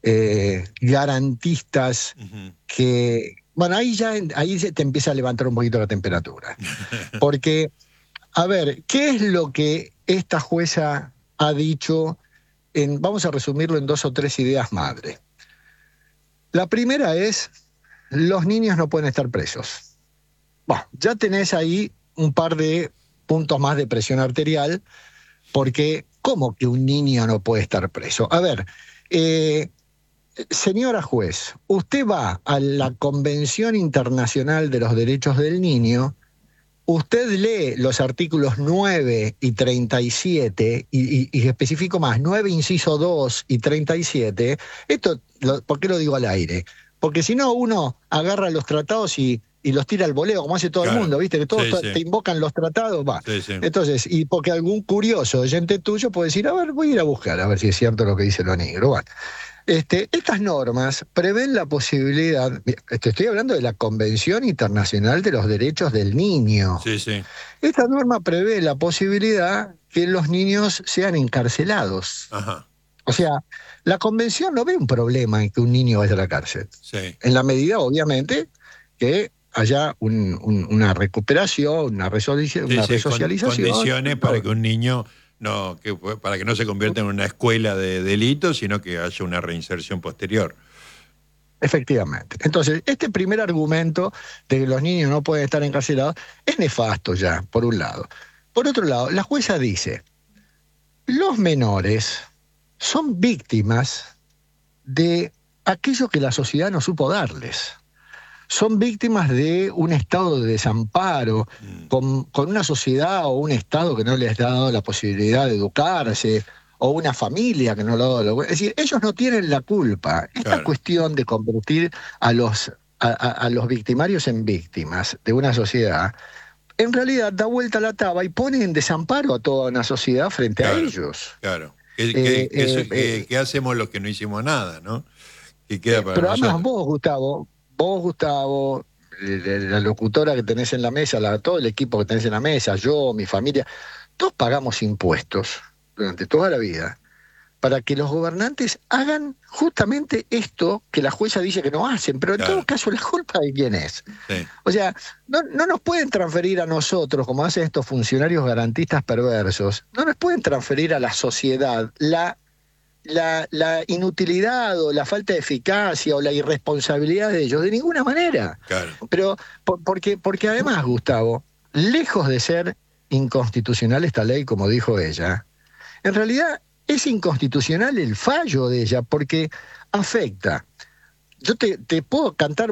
garantistas Ujú. que... Bueno, ahí se te empieza a levantar un poquito la temperatura. Porque, a ver, ¿qué es lo que esta jueza ha dicho? Vamos a resumirlo en 2 o 3 ideas madre. La primera es, los niños no pueden estar presos. Bueno, ya tenés ahí un par de puntos más de presión arterial, porque ¿cómo que un niño no puede estar preso? A ver, señora juez, usted va a la Convención Internacional de los Derechos del Niño, usted lee los artículos 9 y 37, y especifico más, 9 inciso 2 y 37, ¿por qué lo digo al aire? Porque si no, uno agarra los tratados y los tira al voleo, como hace todo el Claro. mundo, ¿viste? Que todos Sí, sí. te invocan los tratados, va. Sí, sí. Entonces, y porque algún curioso oyente tuyo puede decir, a ver, voy a ir a buscar, a ver si es cierto lo que dice lo negro. Bueno, estas normas prevén la posibilidad, te estoy hablando de la Convención Internacional de los Derechos del Niño. Sí, sí. Esta norma prevé la posibilidad que los niños sean encarcelados. Ajá. O sea, la convención no ve un problema en que un niño vaya a la cárcel. Sí. En la medida, obviamente, que haya una recuperación, una Sí, resocialización. condiciones para que un niño para que no se convierta en una escuela de delitos, sino que haya una reinserción posterior. Efectivamente. Entonces, este primer argumento de que los niños no pueden estar encarcelados es nefasto ya, por un lado. Por otro lado, la jueza dice, los menores son víctimas de aquello que la sociedad no supo darles. Son víctimas de un estado de desamparo, con una sociedad o un estado que no les ha dado la posibilidad de educarse, o una familia que no lo ha dado. Es decir, ellos no tienen la culpa. Esta Claro. cuestión de convertir a los victimarios en víctimas de una sociedad, en realidad da vuelta la taba y pone en desamparo a toda una sociedad frente a Claro, ellos. claro. ¿Qué hacemos los que no hicimos nada, no? ¿Qué queda para Pero además nosotros? vos, Gustavo, la locutora que tenés en la mesa, todo el equipo que tenés en la mesa, yo, mi familia, todos pagamos impuestos durante toda la vida para que los gobernantes hagan justamente esto que la jueza dice que no hacen, pero en todo Claro. caso la culpa de quién es. Sí. O sea, no nos pueden transferir a nosotros, como hacen estos funcionarios garantistas perversos, no nos pueden transferir a la sociedad la inutilidad o la falta de eficacia o la irresponsabilidad de ellos, de ninguna manera. Claro. Pero porque además, Gustavo, lejos de ser inconstitucional esta ley, como dijo ella, en realidad es inconstitucional el fallo de ella, porque afecta. Yo te puedo cantar,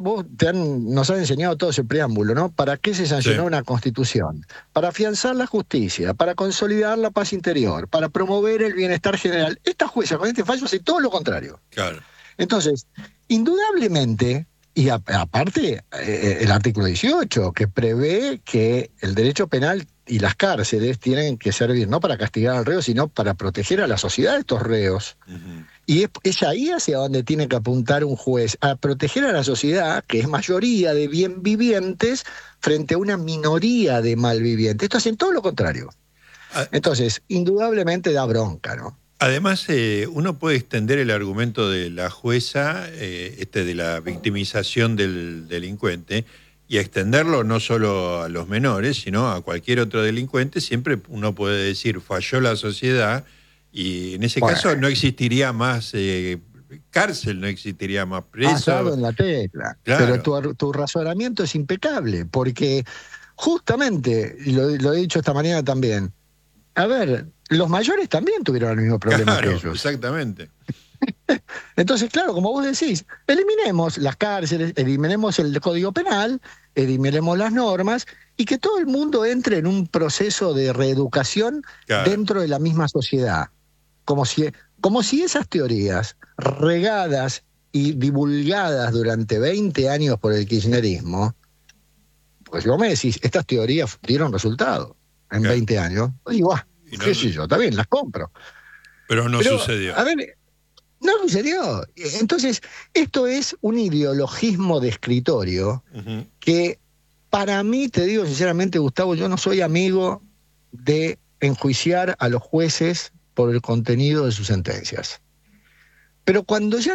nos han enseñado todo ese preámbulo, ¿no? ¿Para qué se sancionó Sí. una constitución? Para afianzar la justicia, para consolidar la paz interior, para promover el bienestar general. Esta jueza con este fallo hace todo lo contrario. Claro. Entonces, indudablemente, y aparte el artículo 18, que prevé que el derecho penal y las cárceles tienen que servir no para castigar al reo, sino para proteger a la sociedad de estos reos. Uh-huh. Y es ahí hacia donde tiene que apuntar un juez, a proteger a la sociedad, que es mayoría de bien vivientes, frente a una minoría de malvivientes. Esto hacen todo lo contrario. Entonces, indudablemente da bronca, ¿no? Además, uno puede extender el argumento de la jueza, de la victimización del delincuente, y extenderlo no solo a los menores, sino a cualquier otro delincuente. Siempre uno puede decir, falló la sociedad, y en ese caso no existiría más cárcel, no existiría más preso. Has dado en la tecla. Claro. Pero tu razonamiento es impecable, porque justamente, y lo he dicho esta mañana también, a ver, los mayores también tuvieron el mismo problema que ellos. Exactamente. Entonces, claro, como vos decís, eliminemos las cárceles, eliminemos el Código Penal, eliminemos las normas, y que todo el mundo entre en un proceso de reeducación dentro de la misma sociedad. Como si esas teorías regadas y divulgadas durante 20 años por el kirchnerismo, pues si vos me decís, estas teorías dieron resultado en 20 años, digo, qué sé yo, está bien, las compro. Pero no sucedió. A ver, no sucedió. Entonces, esto es un ideologismo de escritorio que, para mí, te digo sinceramente, Gustavo, yo no soy amigo de enjuiciar a los jueces por el contenido de sus sentencias. Pero cuando ya